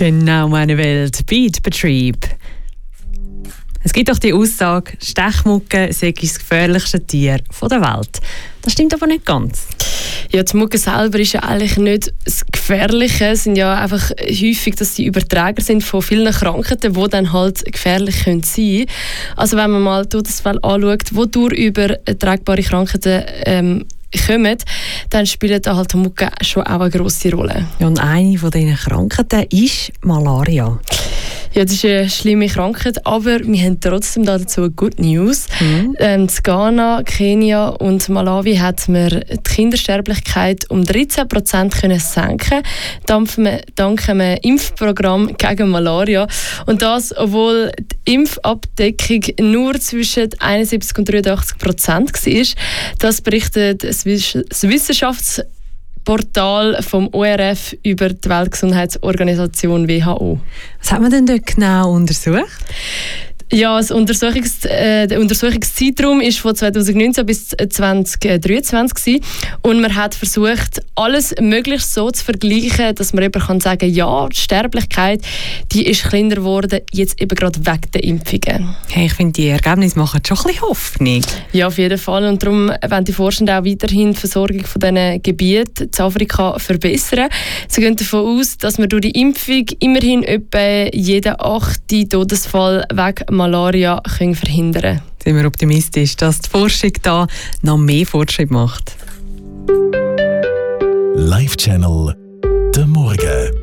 Genau, meine Welt. Beatbetrieb. Es gibt doch die Aussage, Stechmugge sei das gefährlichste Tier der Welt. Das stimmt aber nicht ganz. Ja, die Mugge selber ist ja eigentlich nicht das Gefährliche. Es sind ja einfach häufig, dass sie Überträger sind von vielen Krankheiten, die dann halt gefährlich sein können. Also wenn man mal das Fall anschaut, wodurch übertragbare Krankheiten kommen, dann spielen da halt die Mugge schon auch eine grosse Rolle. Ja, und eine von diesen Krankheiten ist Malaria. Ja, das ist eine schlimme Krankheit, aber wir haben trotzdem dazu Good News. In Ghana, Kenia und Malawi hat man die Kindersterblichkeit um 13% können senken, dank einem Impfprogramm gegen Malaria. Und das, obwohl die Impfabdeckung nur zwischen 71% und 83% war. Das berichtet das Wissenschaftsportal vom ORF über die Weltgesundheitsorganisation WHO. Was hat man denn dort genau untersucht? Ja, der Untersuchungszeitraum war von 2019 bis 2023 und man hat versucht, alles möglichst so zu vergleichen, dass man eben sagen kann, ja, die Sterblichkeit die ist kleiner geworden, jetzt eben gerade wegen der Impfungen. Hey, ich finde, die Ergebnisse machen schon ein bisschen Hoffnung. Ja, auf jeden Fall. Und darum wollen die Forschenden auch weiterhin die Versorgung von diesen Gebieten in Afrika verbessern. Sie gehen davon aus, dass man durch die Impfung immerhin etwa jeden 8. Todesfall wegen Malaria verhindern können. Sind wir optimistisch, dass die Forschung da noch mehr Fortschritt macht. Live Channel, der Morgen.